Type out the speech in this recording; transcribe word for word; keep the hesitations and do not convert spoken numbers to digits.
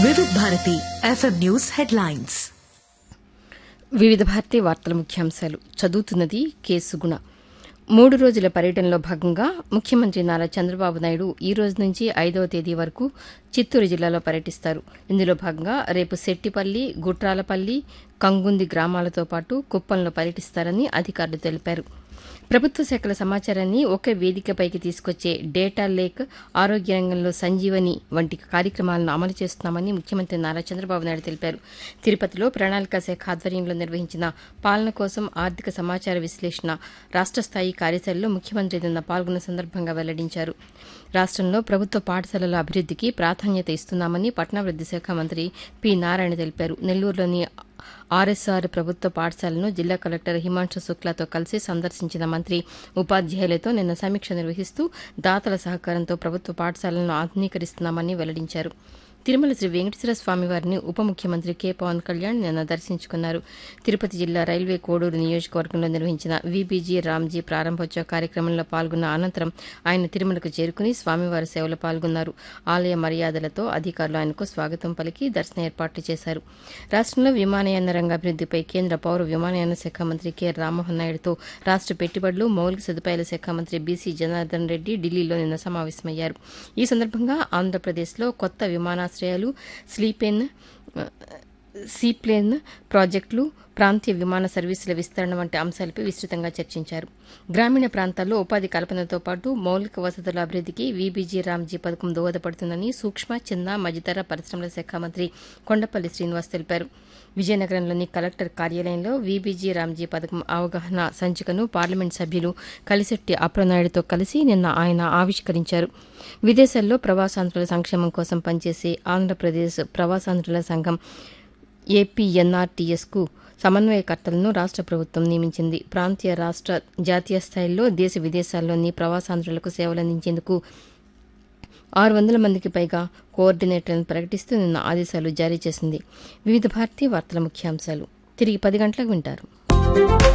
వివిధ Bharati FM news headlines. వివిధ భారతి వార్తల ముఖ్యాంశాలు చదువుతున్నది కె సుగుణ. మూడు రోజుల పర్యటనలో భాగంగా ముఖ్యమంత్రి నారా చంద్రబాబు నాయుడు ఈ రోజు నుంచి ఐదవ తేదీ వరకు చిత్తూరు జిల్లాలో పర్యటిస్తారు. ఇందులో భాగంగా రేపు శెట్టిపల్లి, గుట్రాలపల్లి, కంగుంది గ్రామాలతో పాటు కుప్పంలో పర్యటిస్తారని అధికారులు తెలిపారు. ప్రభుత్వ శాఖల సమాచారాన్ని ఒకే వేదికపైకి తీసుకొచ్చే డేటా లేక్, ఆరోగ్య రంగంలో సంజీవని వంటి కార్యక్రమాలను అమలు చేస్తున్నామని ముఖ్యమంత్రి నారా చంద్రబాబు నాయుడు తెలిపారు. తిరుపతిలో ప్రణాళికా శాఖ ఆధ్వర్యంలో నిర్వహించిన పాలన కోసం ఆర్థిక సమాచార విశ్లేషణ రాష్ట స్థాయి కార్యశాలలో ముఖ్యమంత్రి నిన్న పాల్గొన్న సందర్భంగా వెల్లడించారు. రాష్టంలో ప్రభుత్వ పాఠశాలల అభివృద్దికి ప్రాధాన్యత ఇస్తున్నామని పట్టణాభివృద్ది శాఖ మంత్రి పి నారాయణ తెలిపారు. నెల్లూరులోని ఆర్ఎస్ఆర్ ప్రభుత్వ పాఠశాలను జిల్లా కలెక్టర్ హిమాంశు శుక్లాతో కలిసి సందర్శించిన మంత్రి ఉపాధ్యాయులతో నిన్న సమీక్ష నిర్వహిస్తూ దాతల సహకారంతో ప్రభుత్వ పాఠశాలను ఆధునీకరిస్తున్నామని వెల్లడించారు. తిరుమల శ్రీ వెంకటేశ్వర స్వామివారిని ఉప ముఖ్యమంత్రి కె పవన్ కళ్యాణ్ నిన్న దర్శించుకున్నారు. తిరుపతి జిల్లా రైల్వే కోడూరు నియోజకవర్గంలో నిర్వహించిన వీబీజీ రామ్జీ ప్రారంభోత్సవ కార్యక్రమంలో పాల్గొన్న అనంతరం ఆయన తిరుమలకు చేరుకుని స్వామివారి సేవలో పాల్గొన్నారు. ఆలయ మర్యాదలతో అధికారులు ఆయనకు స్వాగతం పలికి దర్శన ఏర్పాట్లు చేశారు. రాష్టంలో విమానయాన రంగ అభివృద్దిపై కేంద్ర పౌర విమానయాన శాఖ మంత్రి కె రామ్మోహన్ నాయుడుతో రాష్ట పెట్టుబడులు, మౌలిక సదుపాయాల శాఖ మంత్రి బీసీ జనార్దన్ రెడ్డి ఢిల్లీలో నిన్న సమావేశమయ్యారు. ఈ సందర్భంగా ఆంధ్రప్రదేశ్లో కొత్త విమానాశ్రయాలు, స్లీపెన్, సీప్లేన్ ప్రాజెక్టులు, ప్రాంతీయ విమాన సర్వీసుల విస్తరణ వంటి అంశాలపై విస్తృతంగా చర్చించారు. గ్రామీణ ప్రాంతాల్లో ఉపాధి కల్పనతో పాటు మౌలిక వసతుల అభివృద్దికి వీబీజీ రామ్జీ పథకం దోహదపడుతుందని సూక్ష్మ, చిన్న, మధ్యతర పరిశ్రమల శాఖ మంత్రి కొండపల్లి శ్రీనివాస్ తెలిపారు. విజయనగరంలోని కలెక్టర్ కార్యాలయంలో వీబీజీ రామ్జీ పథకం అవగాహన సంచికను పార్లమెంట్ సభ్యులు కలిశెట్టి అప్రనాయుడుతో కలిసి నిన్న ఆయన ఆవిష్కరించారు. విదేశాల్లో ప్రవాసాంధ్రుల సంక్షేమం కోసం పనిచేసే ఆంధ్రప్రదేశ్ ప్రవాసాంధ్రుల సంఘం ఏపీఎన్ఆర్టీఎస్కు సమన్వయకర్తలను రాష్ట ప్రభుత్వం నియమించింది. ప్రాంతీయ, రాష్ట, జాతీయ స్థాయిల్లో దేశ విదేశాల్లోని ప్రవాసాంధ్రులకు సేవలందించేందుకు ఆరు వందల మందికి పైగా కోఆర్డినేటర్లను ప్రకటిస్తూ నిన్న ఆదేశాలు జారీ చేసింది. వివిధ భారతీయ వార్తల ముఖ్యాంశాలు తిరిగి పది గంటలకు వింటారు.